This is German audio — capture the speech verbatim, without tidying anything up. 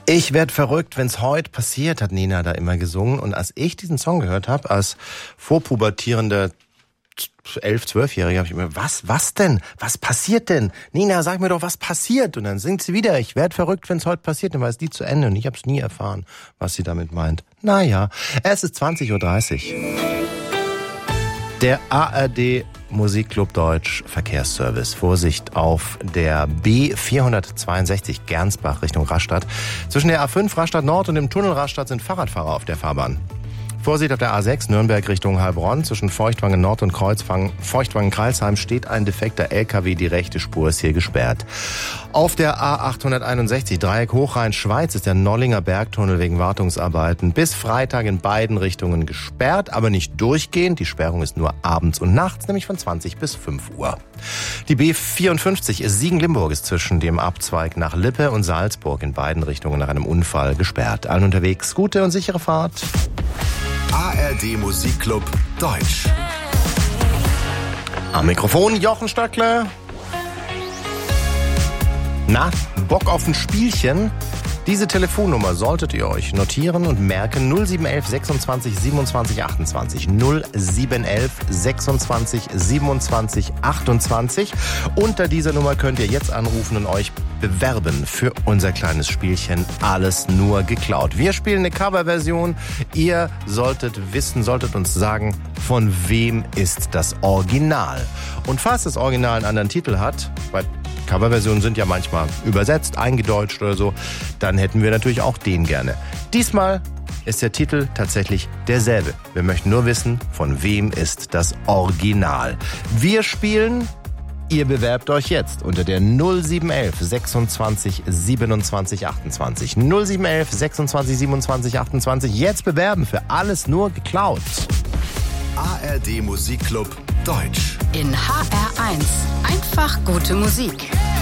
Ich werd verrückt, wenn's heute passiert, hat Nina da immer gesungen. Und als ich diesen Song gehört habe, als vorpubertierender elf-, zwölfjähriger, habe ich immer, was, was denn? Was passiert denn? Nina, sag mir doch, was passiert? Und dann singt sie wieder, ich werd verrückt, wenn's heute passiert. Dann war es die zu Ende und ich hab's nie erfahren, was sie damit meint. Naja, es ist zwanzig Uhr dreißig. Der A R D Musikclub Deutsch Verkehrsservice. Vorsicht auf der B vierhundertzweiundsechzig Gernsbach Richtung Rastatt. Zwischen der A fünf Rastatt Nord und dem Tunnel Rastatt sind Fahrradfahrer auf der Fahrbahn. Vorsicht auf der A sechs Nürnberg Richtung Heilbronn. Zwischen Feuchtwangen Nord und Kreuzfang, Feuchtwangen-Kreilsheim steht ein defekter L K W. Die rechte Spur ist hier gesperrt. Auf der A achthunderteinundsechzig Dreieck Hochrhein-Schweiz ist der Nollinger Bergtunnel wegen Wartungsarbeiten bis Freitag in beiden Richtungen gesperrt, aber nicht durchgehend. Die Sperrung ist nur abends und nachts, nämlich von zwanzig bis fünf Uhr. Die B vierundfünfzig Siegen-Limburg ist zwischen dem Abzweig nach Lippe und Salzburg in beiden Richtungen nach einem Unfall gesperrt. Allen unterwegs gute und sichere Fahrt. A R D Musikclub Deutsch. Am Mikrofon Jochen Stöckle. Na, Bock auf ein Spielchen? Diese Telefonnummer solltet ihr euch notieren und merken. null sieben eins eins sechsundzwanzig siebenundzwanzig achtundzwanzig. null sieben eins eins sechsundzwanzig siebenundzwanzig achtundzwanzig. Unter dieser Nummer könnt ihr jetzt anrufen und euch bewerben für unser kleines Spielchen Alles nur geklaut. Wir spielen eine Coverversion. Ihr solltet wissen, solltet uns sagen, von wem ist das Original. Und falls das Original einen anderen Titel hat, bei Coverversionen sind ja manchmal übersetzt, eingedeutscht oder so, dann hätten wir natürlich auch den gerne. Diesmal ist der Titel tatsächlich derselbe. Wir möchten nur wissen, von wem ist das Original. Wir spielen, ihr bewerbt euch jetzt unter der null sieben eins eins sechsundzwanzig siebenundzwanzig achtundzwanzig. null sieben eins eins sechsundzwanzig siebenundzwanzig achtundzwanzig. Jetzt bewerben für Alles nur geklaut. A R D Musikclub Deutsch. In H R eins. Einfach gute Musik.